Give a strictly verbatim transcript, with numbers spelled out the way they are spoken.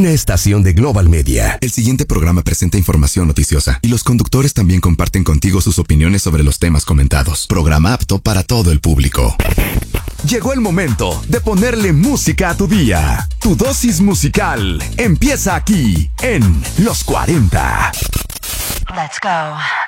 una estación de Global Media. El siguiente programa presenta información noticiosa y los conductores también comparten contigo sus opiniones sobre los temas comentados. Programa apto para todo el público. Llegó el momento de ponerle música a tu día. Tu dosis musical empieza aquí en Los cuarenta. Let's go.